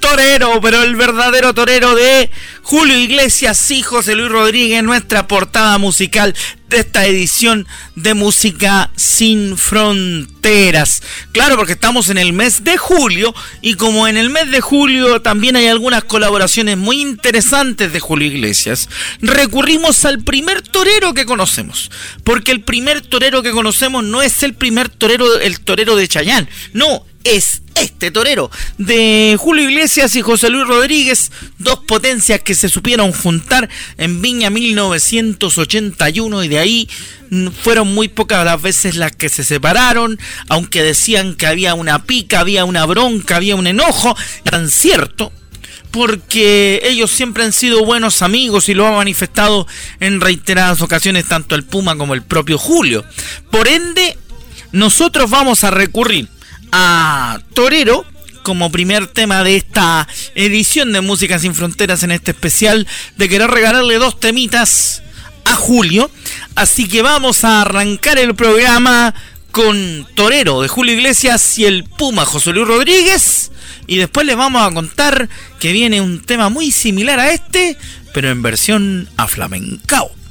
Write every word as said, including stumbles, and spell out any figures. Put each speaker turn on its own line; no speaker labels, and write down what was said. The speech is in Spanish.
torero, pero el verdadero torero de Julio Iglesias y José Luis Rodríguez, nuestra portada musical de esta edición de Música Sin Fronteras. Claro, porque estamos en el mes de julio y como en el mes de julio también hay algunas colaboraciones muy interesantes de Julio Iglesias, recurrimos al primer torero que conocemos, porque el primer torero que conocemos no es el primer torero, el torero de Chayanne, no, es este torero de Julio Iglesias y José Luis Rodríguez, dos potencias que se supieron juntar en Viña mil novecientos ochenta y uno, y de ahí fueron muy pocas las veces las que se separaron, aunque decían que había una pica, había una bronca, había un enojo, tan cierto, porque ellos siempre han sido buenos amigos y lo han manifestado en reiteradas ocasiones tanto el Puma como el propio Julio. Por ende, nosotros vamos a recurrir a Torero como primer tema de esta edición de Música Sin Fronteras, en este especial de querer regalarle dos temitas a Julio. Así que vamos a arrancar el programa con Torero de Julio Iglesias y el Puma José Luis Rodríguez, y después les vamos a contar que viene un tema muy similar a este, pero en versión aflamencao.